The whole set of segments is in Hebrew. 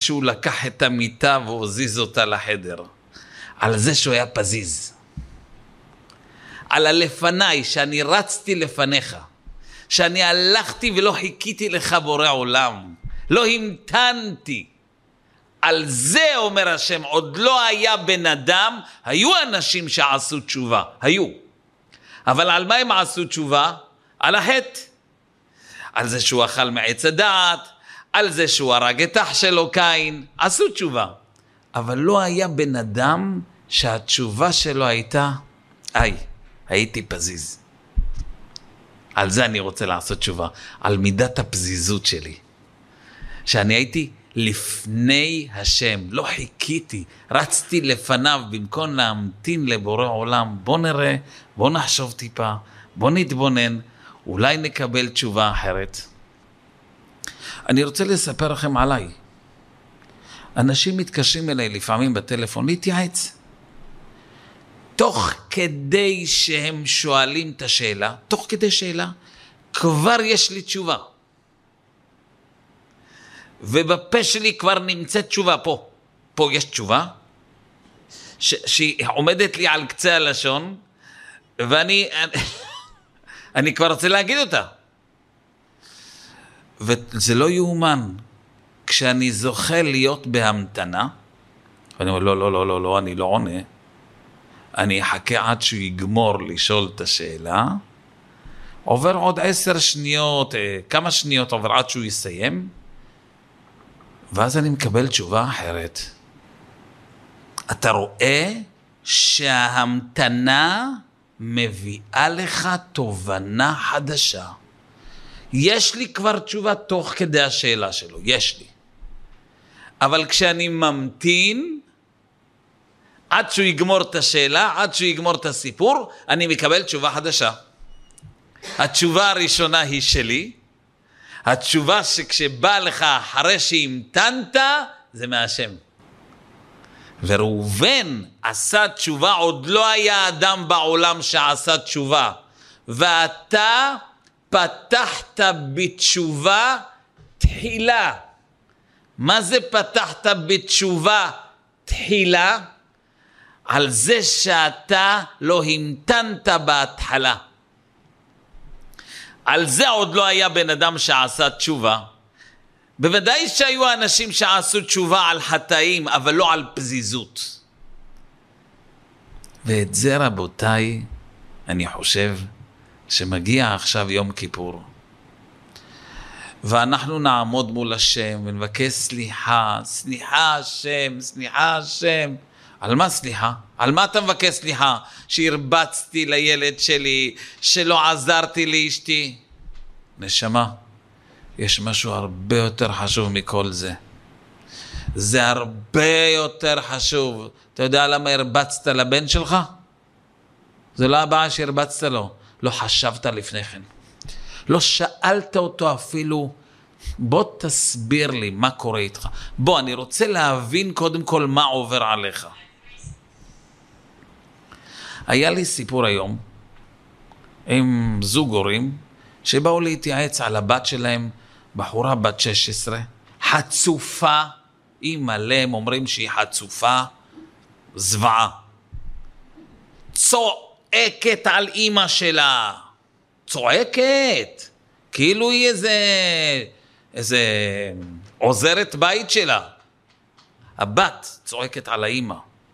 שהוא לקח את המיטה והוזיז אותה לחדר. על זה שהוא היה פזיז. על הלפניי, שאני רצתי לפניך. שאני הלכתי ולא חיכיתי לך בורא עולם. לא המתנתי. על זה אומר השם, עוד לא היה בן אדם, היו אנשים שעשו תשובה, היו. אבל על מה הם עשו תשובה? על החטא. על זה שהוא אכל מעץ הדעת, על זה שהוא הרג את אח שלו קין, עשו תשובה. אבל לא היה בן אדם שהתשובה שלו הייתה, הייתי פזיז. על זה אני רוצה לעשות תשובה, על מידת הפזיזות שלי. שאני הייתי לפני השם, לא חיכיתי, רצתי לפניו במקום להמתין לבורא עולם. בוא נראה, בוא נחשוב טיפה, בוא נתבונן, אולי נקבל תשובה אחרת. אני רוצה לספר לכם עליי. אנשים מתקשרים אליי לפעמים בטלפון להתייעץ. תוך כדי שהם שואלים את השאלה, תוך כדי שאלה, כבר יש לי תשובה. ובפה שלי כבר נמצאת תשובה פה. פה יש תשובה שהיא עומדת לי על קצה הלשון, ואני אני כבר רוצה להגיד אותה. וזה לא יאומן. כשאני זוכה להיות בהמתנה, ואני אומר, לא, אני לא עונה. אני אחכה עד שהוא יגמור לשאול את השאלה. עובר עוד 10 שניות, כמה שניות עובר עד שהוא יסיים. ואז אני מקבל תשובה אחרת. אתה רואה שההמתנה מביאה לך תובנה חדשה. יש לי כבר תשובה תוך כדי השאלה שלו, יש לי. אבל כשאני ממתין, עד שהוא יגמור את השאלה, עד שהוא יגמור את הסיפור, אני מקבל תשובה חדשה. התשובה הראשונה היא שלי, התשובה שכשבא לך אחרי שהמתנת, זה מהשם. וראובן עשה תשובה, עוד לא היה אדם בעולם שעשה תשובה. ואתה פתחת בתשובה תחילה. מה זה פתחת בתשובה תחילה? על זה שאתה לא המתנת בהתחלה. על זה עוד לא היה בן אדם שעשה תשובה. בוודאי שהיו אנשים שעשו תשובה על חטאים, אבל לא על פזיזות. ואת זה רבותיי, אני חושב שמגיע עכשיו יום כיפור. ואנחנו נעמוד מול השם ונבקש סליחה, סליחה השם, סליחה השם. על מה סליחה? על מה אתה מבקש סליחה? שהרבצתי לילד שלי, שלא עזרתי לאשתי. נשמה, יש משהו הרבה יותר חשוב מכל זה. זה הרבה יותר חשוב. אתה יודע למה הרבצת לבן שלך? זה לא הבעיה שהרבצת לו. לא חשבת לפני כן. לא שאלת אותו אפילו, בוא תסביר לי מה קורה איתך. בוא, אני רוצה להבין קודם כל מה עובר עליך. היה לי סיפור היום עם זוג הורים שבאו להתייעץ על הבת שלהם, בחורה בת 16, חצופה, אמא להם אומרים שהיא חצופה, זוועה. צועקת על אמא שלה, צועקת, כאילו היא איזה עוזרת בית שלה. הבת צועקת על האמא.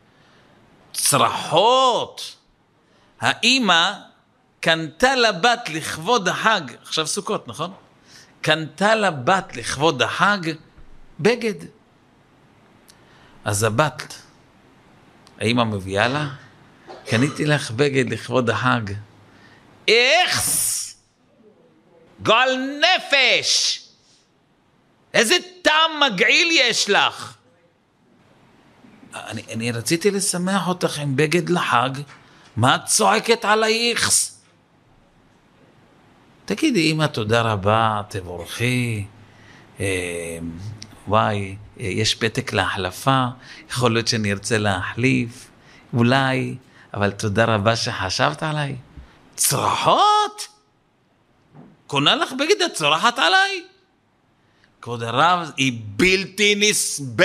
צרחות. האמא קנתה לבת לכבוד החג, עכשיו סוכות, נכון? קנתה לבת לכבוד החג בגד. אז הבת, האמא מביאה לה, קניתי לך בגד לכבוד החג. איכס! גועל נפש! איזה טעם מגעיל יש לך! אני רציתי לשמח אותך עם בגד לחג, מה את צועקת על האיכס? תגידי, אמא, תודה רבה, תבורכי, וואי, יש פתק להחלפה, יכול להיות שאני ארצה להחליף, אולי, אבל תודה רבה שחשבת עליי. צרחות? קונה לך בגד הצרחת עליי? כבוד הרב, היא בלתי נסבלת.